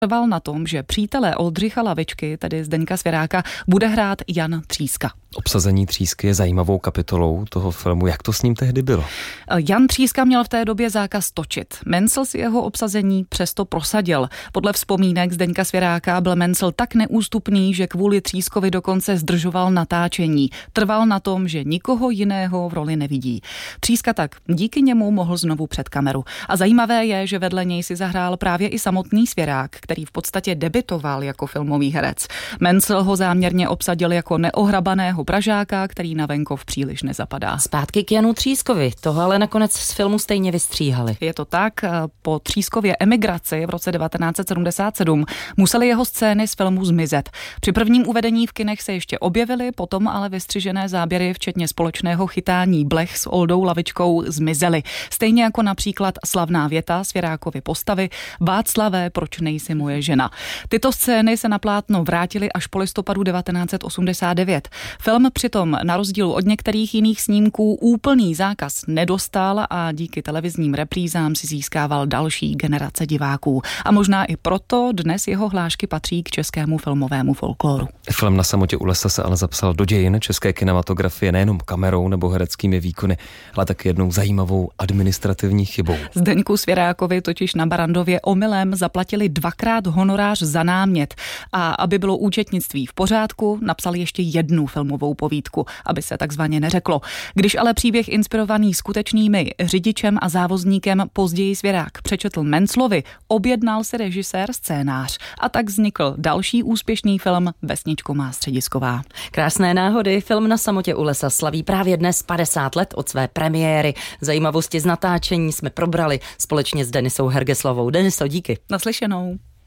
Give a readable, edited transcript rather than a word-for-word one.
trval na tom, že přítele Oldřicha Lavičky, tedy Zdeňka Svěráka, bude hrát Jan Tříska. Obsazení Třísky je zajímavou kapitolou toho filmu. Jak to s ním tehdy bylo? Jan Tříska měl v té době zákaz točit. Mencl si jeho obsazení přesto prosadil. Podle vzpomínek Zdeňka Svěráka byl Mencl tak neústupný, že kvůli Třískovi dokonce zdržoval natáčení. Trval na tom, že nikoho jiného v roli nevidí. Tříska tak díky němu mohl znovu před kameru. A zajímavé je, že vedle něj si zahrál právě i samotný Svěrák, který v podstatě debitoval jako filmový herec. Mencl ho záměrně obsadil jako neohrabaného Pražáka, který na venkov příliš nezapadá. Zpátky k Janu Třískovi, toho ale nakonec z filmu stejně vystříhali. Je to tak, po Třískově emigraci v roce 1977 museli jeho scény z filmu zmizet. Při prvním uvedení v kinech se ještě objevily, potom ale vystřižené záběry, včetně společného chytání blech s Oldou Lavičkou, zmizely. Stejně jako například slavná věta Svěrákovy postavy Václavé, proč nejsi moje žena. Tyto scény se na plátno vrátily až po listopadu 1989. Film přitom na rozdíl od některých jiných snímků úplný zákaz nedostal a díky televizním reprízám si získával další generace diváků. A možná i proto dnes jeho hlášky patří k českému filmovému folkloru. Film Na samotě u lesa se ale zapsal do dějin české kinematografie nejenom kamerou nebo hereckými výkony, ale taky jednou zajímavou administrativní chybou. Zdeňku Svěrákovi totiž na Barrandově omylem zaplatili 2krát honorář za námět a aby bylo účetnictví v pořádku, napsal ještě jednu filmovou povídku, aby se takzvaně neřeklo. Když ale příběh inspirovaný skutečnými řidičem a závozníkem později Svěrák přečetl Menclovi, objednal si režisér scénář a tak vznikl další úspěšný film Vesničko má středisková. Krásné náhody, film Na samotě u lesa slaví právě dnes 50 let od své premiéry. Zajímavosti z natáčení jsme probrali společně s Denisou Hergeslovou. Deniso, díky. Naslyšenou.